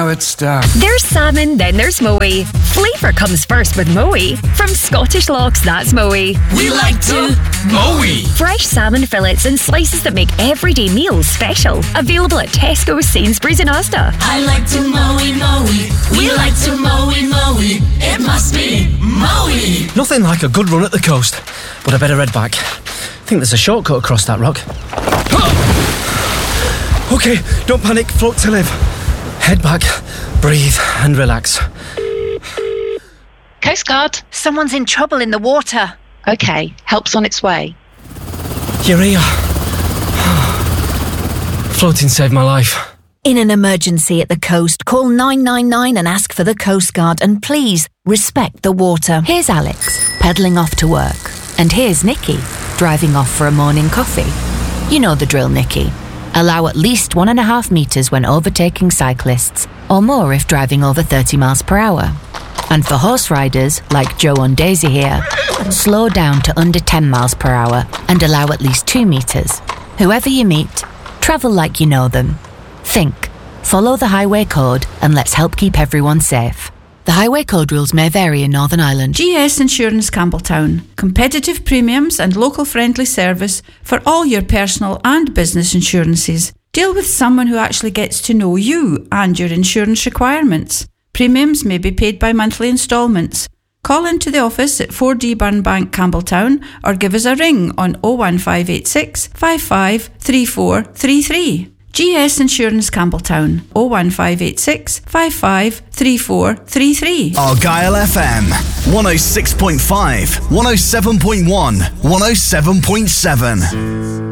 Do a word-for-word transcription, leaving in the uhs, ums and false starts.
now it's done. There's salmon, then there's Moe. Flavour comes first with Moe. From Scottish Lochs, that's Moe. We like to Moe. Fresh salmon fillets and slices that make everyday meals special. Available at Tesco, Sainsbury's and Asda. I like to Moe Moe. We like to Moe Moe. It must be Moe. Nothing like a good run at the coast, but I better head back. I think there's a shortcut across that rock. OK, don't panic, float to live. Head back, breathe and relax. Coast Guard. Someone's in trouble in the water. OK, help's on its way. You're here. Floating saved my life. In an emergency at the coast, call nine nine nine and ask for the Coast Guard, and please respect the water. Here's Alex, pedalling off to work. And here's Nikki, driving off for a morning coffee. You know the drill, Nikki. Allow at least one and a half metres when overtaking cyclists, or more if driving over thirty miles per hour. And for horse riders, like Joe and Daisy here, slow down to under ten miles per hour and allow at least two metres. Whoever you meet, travel like you know them. Think, follow the highway code, and let's help keep everyone safe. The highway code rules may vary in Northern Ireland. G S Insurance Campbelltown. Competitive premiums and local friendly service for all your personal and business insurances. Deal with someone who actually gets to know you and your insurance requirements. Premiums may be paid by monthly instalments. Call into the office at four D Burnbank, Campbelltown, or give us a ring on oh one five eight six, five five three four three three. G S Insurance Campbelltown, oh one five eight six, five five three four three three. Argyle F M, one oh six point five, one oh seven point one, one oh seven point seven.